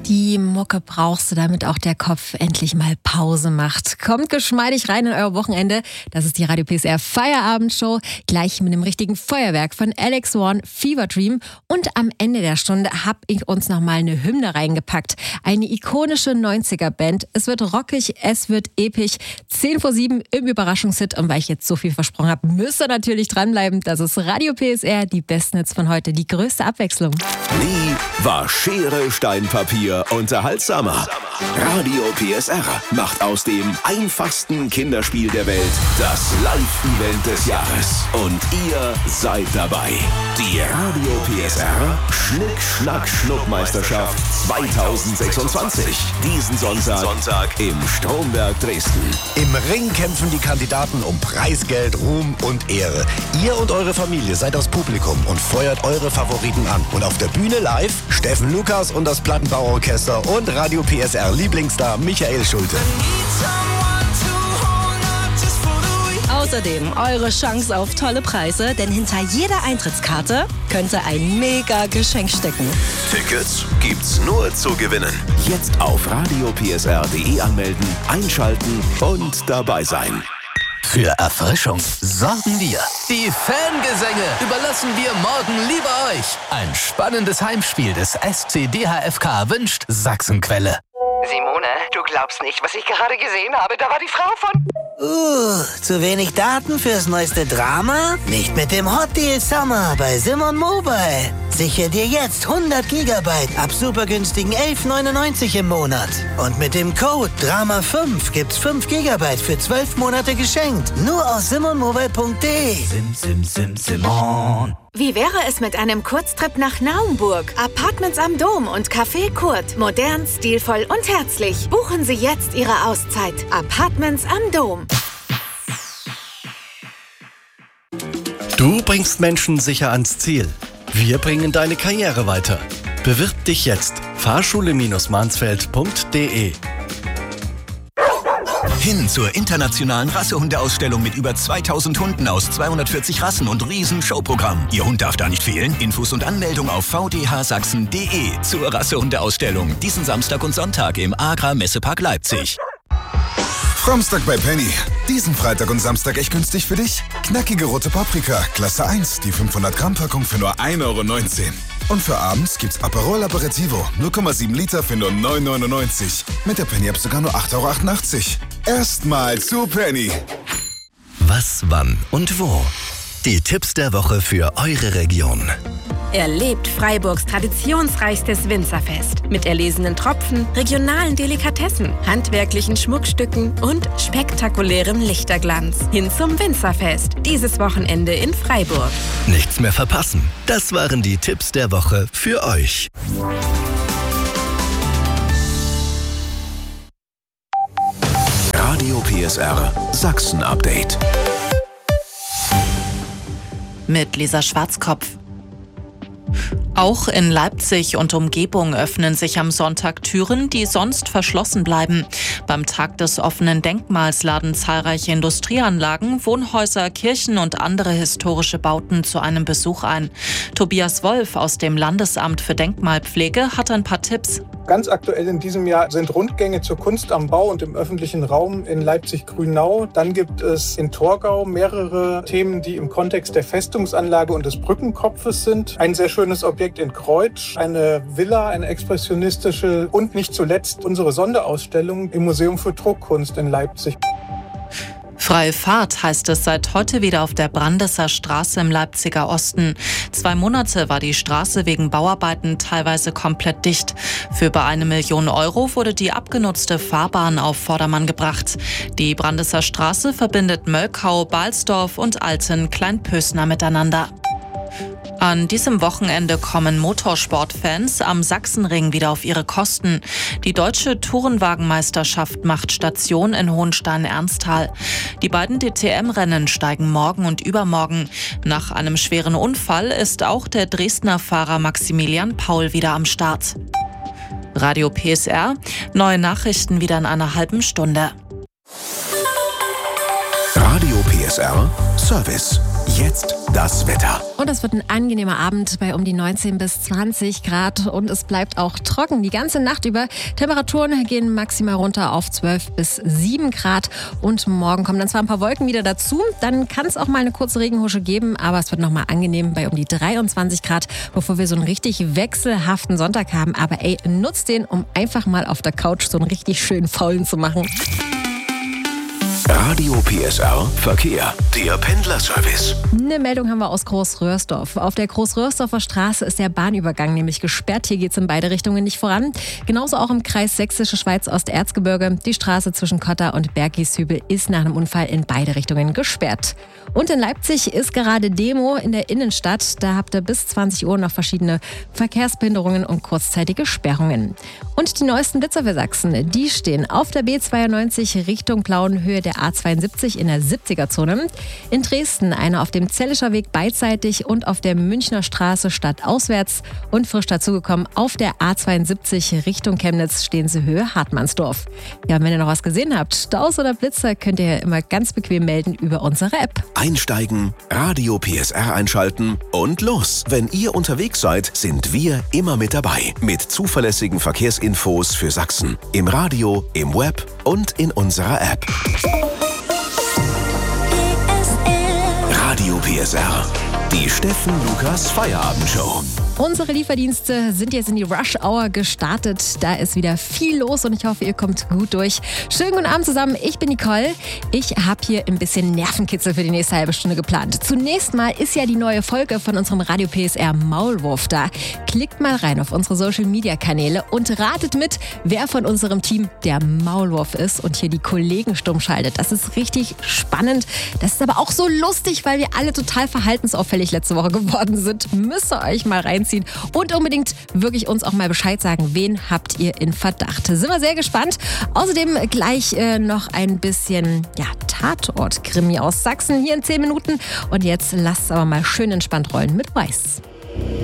Die Mucke brauchst du, damit auch der Kopf endlich mal Pause macht. Kommt geschmeidig rein in euer Wochenende. Das ist die Radio PSR Feierabendshow. Gleich mit dem richtigen Feuerwerk von Alex One, Fever Dream. Und am Ende der Stunde habe ich uns nochmal eine Hymne reingepackt. Eine ikonische 90er-Band. Es wird rockig, es wird episch. 7:10 im Überraschungshit. Und weil ich jetzt so viel versprochen habe, müsst ihr natürlich dranbleiben. Das ist Radio PSR, die besten Hits von heute. Die größte Abwechslung. Nie war Schere, Stein, Papier unterhaltsamer. Radio PSR macht aus dem einfachsten Kinderspiel der Welt das Live-Event des Jahres. Und ihr seid dabei. Die Radio PSR Schnick-Schnack-Schnuck-Meisterschaft 2026. Diesen Sonntag im Stromberg Dresden. Im Ring kämpfen die Kandidaten um Preisgeld, Ruhm und Ehre. Ihr und eure Familie seid das Publikum und feuert eure Favoriten an. Und auf der Bühne live Steffen Lukas und das Plattenbauorchester und Radio PSR Lieblingsstar Michael Schulte. Außerdem eure Chance auf tolle Preise, denn hinter jeder Eintrittskarte könnte ein mega Geschenk stecken. Tickets gibt's nur zu gewinnen. Jetzt auf radiopsr.de anmelden, einschalten und dabei sein. Für Erfrischung sorgen wir. Die Fangesänge überlassen wir morgen lieber euch. Ein spannendes Heimspiel des SC DHFK wünscht Sachsenquelle. Simone, du glaubst nicht, was ich gerade gesehen habe. Da war die Frau von... Zu wenig Daten fürs neueste Drama? Nicht mit dem Hot Deal Summer bei Simon Mobile. Sichere dir jetzt 100 GB ab super günstigen 11,99 im Monat. Und mit dem Code DRAMA5 gibt's 5 GB für 12 Monate geschenkt. Nur aus simonmobile.de. Simon. Wie wäre es mit einem Kurztrip nach Naumburg? Apartments am Dom und Café Kurt. Modern, stilvoll und herzlich. Buchen Sie jetzt Ihre Auszeit. Apartments am Dom. Du bringst Menschen sicher ans Ziel. Wir bringen deine Karriere weiter. Bewirb dich jetzt. Fahrschule-mansfeld.de. Hin zur internationalen Rassehundeausstellung mit über 2000 Hunden aus 240 Rassen und Riesen-Showprogramm. Ihr Hund darf da nicht fehlen. Infos und Anmeldung auf vdhsachsen.de zur Rassehundeausstellung. Diesen Samstag und Sonntag im Agra Messepark Leipzig. Fromstag bei Penny. Diesen Freitag und Samstag echt günstig für dich? Knackige rote Paprika, Klasse 1, die 500 Gramm Packung für nur 1,19 €. Und für abends gibt's Aperol Aperitivo, 0,7 Liter für nur 9,99 €. Mit der Penny-App sogar nur 8,88 €. Erstmal zu Penny. Was, wann und wo? Die Tipps der Woche für eure Region. Erlebt Freiburgs traditionsreichstes Winzerfest mit erlesenen Tropfen, regionalen Delikatessen, handwerklichen Schmuckstücken und spektakulärem Lichterglanz. Hin zum Winzerfest, dieses Wochenende in Freiburg. Nichts mehr verpassen. Das waren die Tipps der Woche für euch. Radio PSR Sachsen Update. Mit Lisa Schwarzkopf. Auch in Leipzig und Umgebung öffnen sich am Sonntag Türen, die sonst verschlossen bleiben. Beim Tag des offenen Denkmals laden zahlreiche Industrieanlagen, Wohnhäuser, Kirchen und andere historische Bauten zu einem Besuch ein. Tobias Wolf aus dem Landesamt für Denkmalpflege hat ein paar Tipps. Ganz aktuell in diesem Jahr sind Rundgänge zur Kunst am Bau und im öffentlichen Raum in Leipzig-Grünau. Dann gibt es in Torgau mehrere Themen, die im Kontext der Festungsanlage und des Brückenkopfes sind. Ein sehr schönes Objekt in Kreutsch, eine Villa, eine expressionistische und nicht zuletzt unsere Sonderausstellung im Museum für Druckkunst in Leipzig. Freie Fahrt heißt es seit heute wieder auf der Brandesser Straße im Leipziger Osten. 2 Monate war die Straße wegen Bauarbeiten teilweise komplett dicht. Für über 1 Million € wurde die abgenutzte Fahrbahn auf Vordermann gebracht. Die Brandesser Straße verbindet Mölkau, Balsdorf und Alten-Kleinpösner miteinander. An diesem Wochenende kommen Motorsportfans am Sachsenring wieder auf ihre Kosten. Die deutsche Tourenwagenmeisterschaft macht Station in Hohenstein-Ernsthal. Die beiden DTM-Rennen steigen morgen und übermorgen. Nach einem schweren Unfall ist auch der Dresdner Fahrer Maximilian Paul wieder am Start. Radio PSR, neue Nachrichten wieder in einer halben Stunde. Radio PSR Service. Jetzt das Wetter. Und es wird ein angenehmer Abend bei um die 19 bis 20 Grad und es bleibt auch trocken die ganze Nacht über. Temperaturen gehen maximal runter auf 12 bis 7 Grad und morgen kommen dann zwar ein paar Wolken wieder dazu, dann kann es auch mal eine kurze Regenhusche geben, aber es wird nochmal angenehm bei um die 23 Grad, bevor wir so einen richtig wechselhaften Sonntag haben. Aber ey, nutzt den, um einfach mal auf der Couch so einen richtig schönen Faulen zu machen. Radio PSR Verkehr, der Pendlerservice. Eine Meldung haben wir aus Großröhrsdorf. Auf der Großröhrsdorfer Straße ist der Bahnübergang nämlich gesperrt. Hier geht es in beide Richtungen nicht voran. Genauso auch im Kreis Sächsische Schweiz Osterzgebirge. Die Straße zwischen Kotter und Bergieshübel ist nach einem Unfall in beide Richtungen gesperrt. Und in Leipzig ist gerade Demo in der Innenstadt. Da habt ihr bis 20 Uhr noch verschiedene Verkehrsbehinderungen und kurzzeitige Sperrungen. Und die neuesten Blitzer für Sachsen, die stehen auf der B92 Richtung Plauenhöhe der A72 in der 70er-Zone. In Dresden einer auf dem Zellischer Weg beidseitig und auf der Münchner Straße stadtauswärts. Und frisch dazugekommen auf der A72 Richtung Chemnitz stehen sie Höhe Hartmannsdorf. Ja, und wenn ihr noch was gesehen habt, Staus oder Blitzer, könnt ihr immer ganz bequem melden über unsere App. Einsteigen, Radio PSR einschalten und los. Wenn ihr unterwegs seid, sind wir immer mit dabei. Mit zuverlässigen Verkehrsinfos für Sachsen. Im Radio, im Web und in unserer App. Radio PSR. Die Steffen Lukas Feierabendshow. Unsere Lieferdienste sind jetzt in die Rush Hour gestartet. Da ist wieder viel los und ich hoffe, ihr kommt gut durch. Schönen guten Abend zusammen. Ich bin Nicole. Ich habe hier ein bisschen Nervenkitzel für die nächste halbe Stunde geplant. Zunächst mal ist ja die neue Folge von unserem Radio PSR Maulwurf da. Klickt mal rein auf unsere Social-Media-Kanäle und ratet mit, wer von unserem Team der Maulwurf ist und hier die Kollegen stumm schaltet. Das ist richtig spannend. Das ist aber auch so lustig, weil wir alle total verhaltensauffällig letzte Woche geworden sind. Müsst ihr euch mal reinziehen und unbedingt wirklich uns auch mal Bescheid sagen, wen habt ihr in Verdacht. Sind wir sehr gespannt. Außerdem gleich noch ein bisschen Tatort-Krimi aus Sachsen hier in 10 Minuten. Und jetzt lasst es aber mal schön entspannt rollen mit Weiß.